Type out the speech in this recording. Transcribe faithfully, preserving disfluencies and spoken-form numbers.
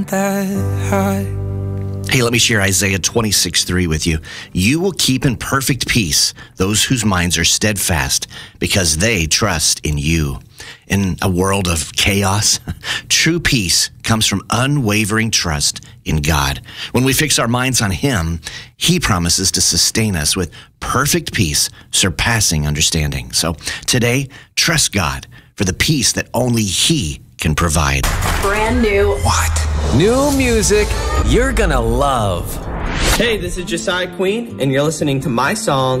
that high. Hey, let me share Isaiah twenty-six three with you. You will keep in perfect peace those whose minds are steadfast because they trust in you. In a world of chaos, true peace comes from unwavering trust in God. When we fix our minds on Him, He promises to sustain us with perfect peace, surpassing understanding. So today, trust God for the peace that only He can provide. Brand new. What? New music you're gonna love. Hey, this is Josiah Queen, and you're listening to my song,